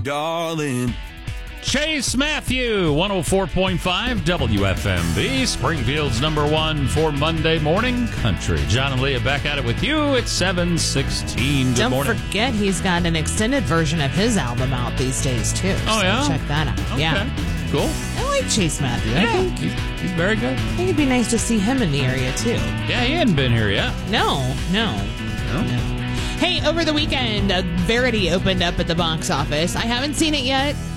darling. Chase Matthew, 104.5 WFMV, Springfield's number one for Monday morning country. John and Leah back at it with you at 7:16. Good morning. Don't forget he's got an extended version of his album out these days, too. Oh, yeah? So check that out. Okay. Yeah. Cool. I like Chase Matthew. I think He's very good. I think it'd be nice to see him in the area, too. Yeah, he hadn't been here yet. No. Hey, over the weekend, Verity opened up at the box office. I haven't seen it yet.